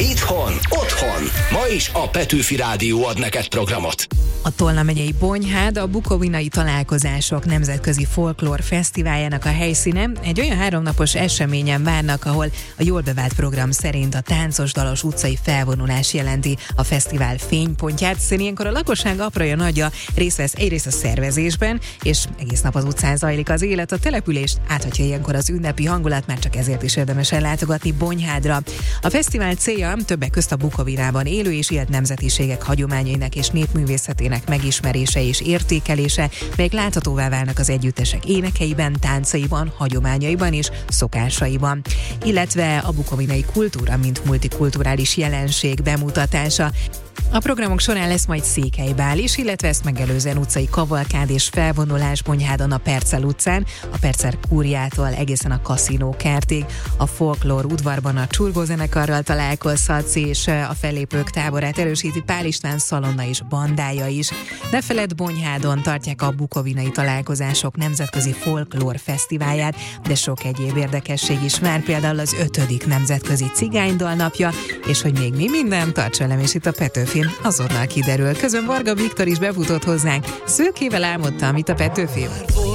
Itthon, otthon. Ma is a Petőfi Rádió ad neked programot. A Tolna megyei Bonyhád a Bukovinai Találkozások Nemzetközi Folklór Fesztiváljának a helyszíne. Egy olyan 3 napos eseményen várnak, ahol a jól bevált program szerint a táncos-dalos utcai felvonulás jelenti a fesztivál fénypontját. Ilyenkor a lakosság apraja nagyja részt vesz egyrészt a szervezésben, és egész nap az utcán zajlik az élet. A települést áthatja ilyenkor az ünnepi hangulat, már csak ezért is érdemes ellátogatni Bonyhádra. A fesztivál célja többek közt a Bukovinában élő és élt nemzetiségek hagyományainak és népművészetének megismerése és értékelése, melyek láthatóvá válnak az együttesek énekeiben, táncaiban, hagyományaiban és szokásaiban. Illetve a bukovinai kultúra, mint multikulturális jelenség bemutatása. A programok során lesz majd székelybál is, illetve ezt megelőzően utcai kavalkád és felvonulás Bonyhádon a Percel utcán, a Percer kúriától egészen a Kaszinó kertig. A folklór udvarban a csurgózenekarral találkozhatsz, és a fellépők táborát erősíti Pál István szalonna és bandája is. Ne feledd, Bonyhádon tartják a Bukovinai Találkozások Nemzetközi Folklór Fesztiválját, de sok egyéb érdekesség is vár, például az 5. Nemzetközi Cigánydal napja, és hogy még mi minden, tarts velem és itt a Petőfin azonnal kiderül. Közben Varga Viktor is befutott hozzánk. Szőkével álmodtam itt a Petőfin.